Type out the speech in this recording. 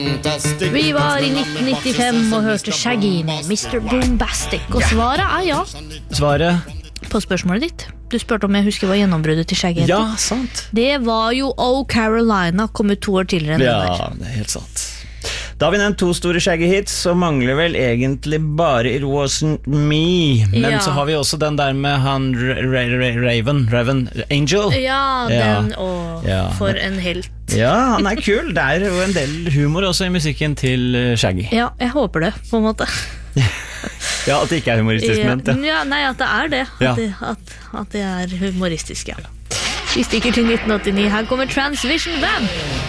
Vi var i 1995 og hørte Shaggy med Mr. Boombastic. Og svaret ja. Svaret? På spørsmålet ditt. Du spurte om jeg husker hva gjennombruddet til Shaggy heter. Ja, sant. Det var jo Oh Carolina, kom ut 2 år tidligere enn den der. Ja, det er helt sant. Da har vi nevnt 2 store Shaggy-hits, så mangler vel egentlig bare It Wasn't Me. Men så har vi også den der med han Raven Angel. Ja, den for en helt. Ja, han er kul. Det er jo en del humor også i musikken til Shaggy. Ja, jeg håper det, på en måte. Ja, at det ikke er humoristisk ment. Ja, nei, at det er det. At det er humoristisk, ja. Vi stikker til 1989. Her kommer Transvision Band.